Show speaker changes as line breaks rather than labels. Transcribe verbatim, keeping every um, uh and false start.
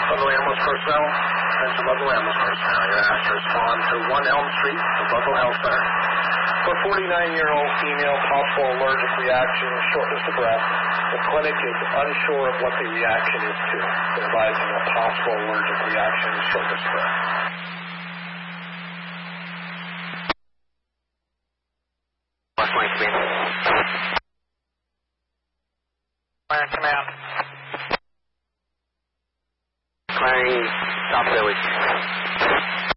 Ludlow Ambulance personnel, attention Ludlow Ambulance personnel. You're asked to respond to one Elm Street, the Ludlow Health Center. For a forty-nine-year-old female, possible allergic reaction, shortness of breath. The clinic is unsure of what the reaction is to. They're advising a possible allergic reaction, shortness of breath.
West Point Command.
Fire Command.
Clearing South Village.